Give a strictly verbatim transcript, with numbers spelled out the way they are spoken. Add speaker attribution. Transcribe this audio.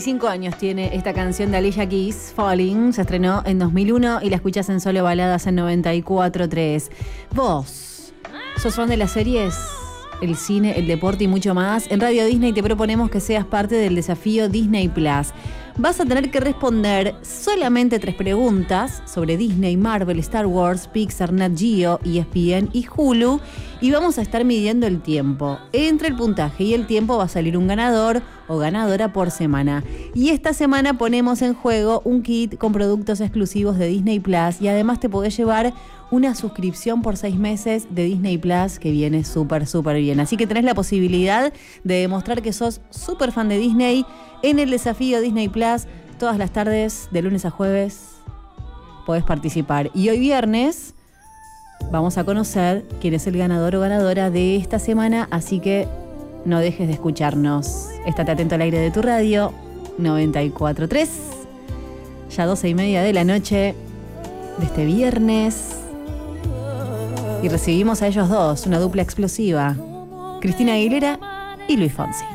Speaker 1: veinticinco años tiene esta canción de Alicia Keys, Falling. Se estrenó en dos mil uno y la escuchás en Solo Baladas en noventa y cuatro punto tres. Vos, ¿sos fan de las series, el cine, el deporte y mucho más? En Radio Disney te proponemos que seas parte del desafío Disney Plus. Vas a tener que responder solamente tres preguntas sobre Disney, Marvel, Star Wars, Pixar, Nat Geo, E S P N y Hulu, y vamos a estar midiendo el tiempo. Entre el puntaje y el tiempo va a salir un ganador o ganadora por semana. Y esta semana ponemos en juego un kit con productos exclusivos de Disney Plus, y además te podés llevar una suscripción por seis meses de Disney Plus que viene súper, súper bien. Así que tenés la posibilidad de demostrar que sos súper fan de Disney en el desafío Disney Plus. Todas las tardes, de lunes a jueves, podés participar. Y hoy viernes vamos a conocer quién es el ganador o ganadora de esta semana, así que no dejes de escucharnos. Estate atento al aire de tu radio, noventa y cuatro punto tres. Ya doce y media de la noche de este viernes. Y recibimos a ellos dos, una dupla explosiva, Cristina Aguilera y Luis Fonsi.